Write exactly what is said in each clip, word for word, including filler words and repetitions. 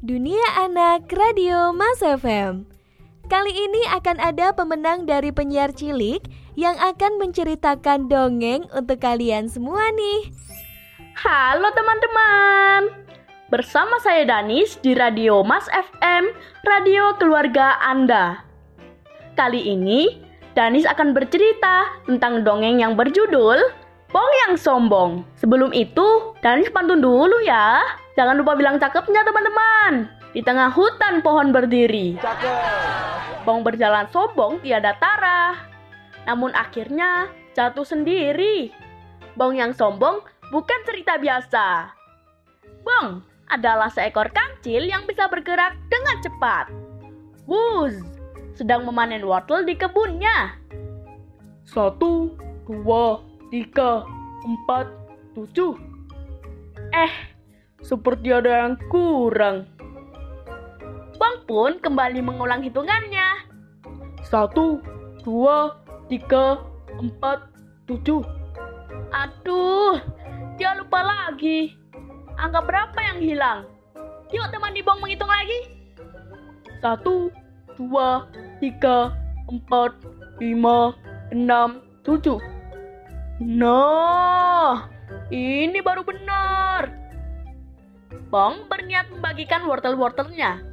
Dunia Anak Radio Mas F M. Kali ini akan ada pemenang dari penyiar cilik yang akan menceritakan dongeng untuk kalian semua nih. Halo teman-teman, bersama saya Danis di Radio Mas F M, radio keluarga Anda. Kali ini Danis akan bercerita tentang dongeng yang berjudul Bong yang Sombong. Sebelum itu, Danis pantun dulu ya. Jangan lupa bilang cakepnya teman-teman. Di tengah hutan pohon berdiri. Cakep. Bong berjalan sombong tiada tara, namun akhirnya jatuh sendiri. Bong yang sombong bukan cerita biasa. Bong adalah seekor kancil yang bisa bergerak dengan cepat. Wuz, sedang memanen wortel di kebunnya. Satu, dua, tiga, empat, tujuh. Eh, seperti ada yang kurang. Bong pun kembali mengulang hitungannya. Satu, dua, tiga, empat, tujuh. Aduh, dia lupa lagi. Angka berapa yang hilang? Yuk teman di Bong menghitung lagi. Satu, dua, tiga, empat, lima, enam, tujuh. Nah, ini baru benar. Bong berniat membagikan wortel-wortelnya.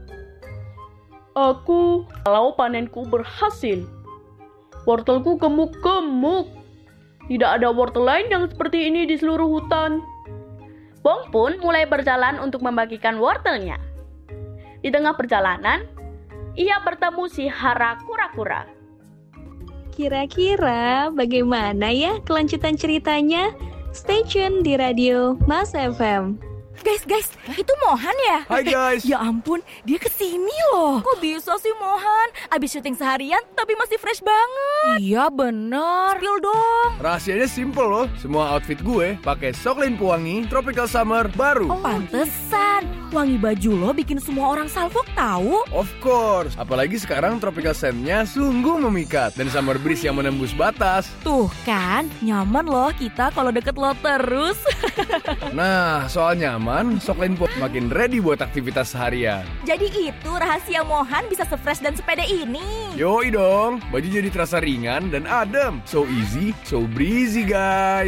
Aku, kalau panenku berhasil. Wortelku gemuk-gemuk. Tidak ada wortel lain yang seperti ini di seluruh hutan. Bong pun mulai berjalan untuk membagikan wortelnya. Di tengah perjalanan, ia bertemu si Hara kura-kura. Kira-kira bagaimana ya kelanjutan ceritanya? Stay tune di Radio Mas F M. Guys, guys, itu Mohan ya? Hai guys. Ya ampun, dia kesini loh. Kok bisa sih Mohan? Abis syuting seharian tapi masih fresh banget. Iya bener. Spill dong. Rahasianya simple loh. Semua outfit gue pakai Soklin pewangi Tropical Summer baru. Oh, pantesan. Wangi baju lo bikin semua orang salfok tahu. Of course. Apalagi sekarang Tropical Scent-nya sungguh memikat dan summer breeze yang menembus batas. Tuh kan, nyaman loh kita kalau deket lo terus. Nah, soal nyaman, Soklin Pop makin ready buat aktivitas seharian. Jadi itu rahasia Mohan bisa se-fresh dan sepede ini. Yoi dong, baju jadi terasa ringan dan adem. So easy, so breezy guys.